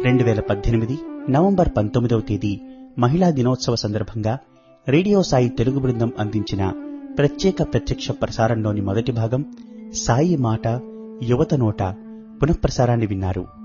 2018 November 19వ తేదీ మహిళా దినోత్సవ సందర్భంగా రేడియో సాయి తెలుగు బృందం అందించిన ప్రత్యేక ప్రత్యక్ష ప్రసారంలోని మొదటి భాగం సాయి మాట యువత నోట పునఃప్రసారాన్ని విన్నారు.